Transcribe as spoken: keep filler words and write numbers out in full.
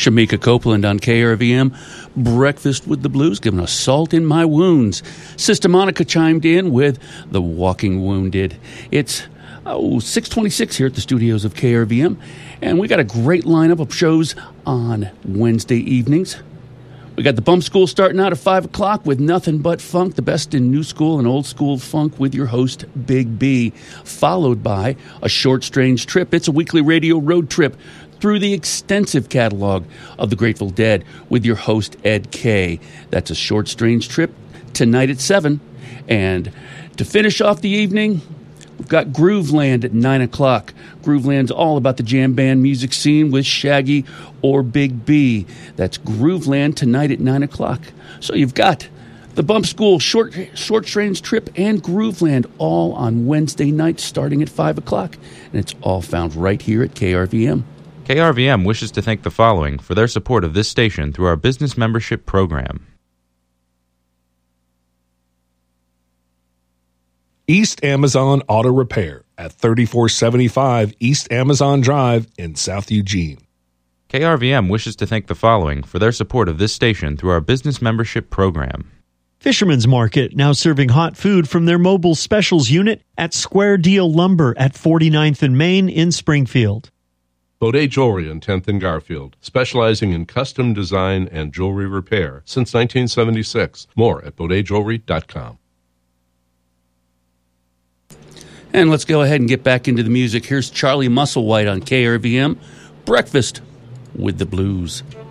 Shamika Copeland on K R V M. Breakfast with the Blues, giving us salt in my wounds. Sister Monica chimed in with The Walking Wounded. It's oh, six twenty-six here at the studios of K R V M, and we got a great lineup of shows on Wednesday evenings. We got the Bump School starting out at five o'clock with Nothing But Funk, the best in new school and old school funk with your host, Big B, followed by A Short Strange Trip. It's a weekly radio road trip through the extensive catalog of the Grateful Dead with your host, Ed K. That's A Short Strange Trip tonight at seven. And to finish off the evening, we've got Grooveland at nine o'clock. Grooveland's all about the jam band music scene with Shaggy or Big B. That's Grooveland tonight at nine o'clock. So you've got the Bump School, Short, Short Strange Trip, and Grooveland all on Wednesday night starting at five o'clock. And it's all found right here at K R V M. K R V M wishes to thank the following for their support of this station through our business membership program. East Amazon Auto Repair at thirty-four seventy-five East Amazon Drive in South Eugene. K R V M wishes to thank the following for their support of this station through our business membership program. Fisherman's Market, now serving hot food from their mobile specials unit at Square Deal Lumber at forty-ninth and Main in Springfield. Baudet Jewelry on tenth and Garfield, specializing in custom design and jewelry repair since nineteen seventy-six. More at baudet jewelry dot com. And let's go ahead and get back into the music. Here's Charlie Musselwhite on K R V M. Breakfast with the Blues.